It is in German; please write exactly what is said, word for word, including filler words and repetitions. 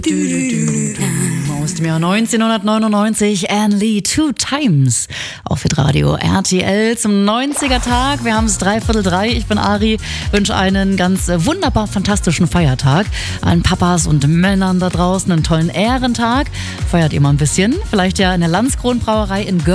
Aus dem Jahr neunzehnhundertneunundneunzig, Anne Lee, Two Times auf Hitradio R T L zum neunziger-Tag. Wir haben es dreiviertel drei. Ich bin Ari, wünsche einen ganz wunderbar fantastischen Feiertag. Allen Papas und Männern da draußen einen tollen Ehrentag. Feiert ihr mal ein bisschen. Vielleicht ja in der Landskronbrauerei in Görlitz